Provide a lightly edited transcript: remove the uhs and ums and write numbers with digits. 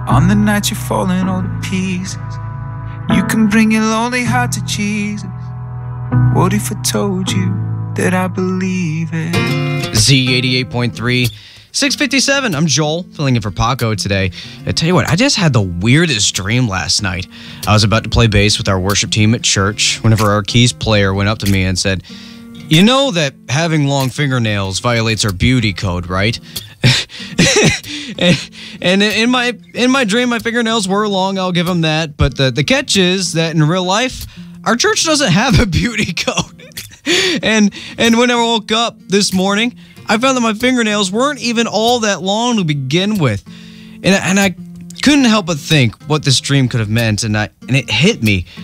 On the night you're falling all to pieces, you can bring your lonely heart to Jesus. What if I told you that I believe it? Z88.3, 657. I'm Joel, filling in for Paco today. I tell you what, I just had the weirdest dream last night. I was about to play bass with our worship team at church whenever our keys player went up to me and said, "You know that having long fingernails violates our beauty code, right?" and in my dream, my fingernails were long, I'll give them that. But the catch is that in real life, our church doesn't have a beauty code. and when I woke up this morning, I found that my fingernails weren't even all that long to begin with. And I couldn't help but think what this dream could have meant, and it hit me.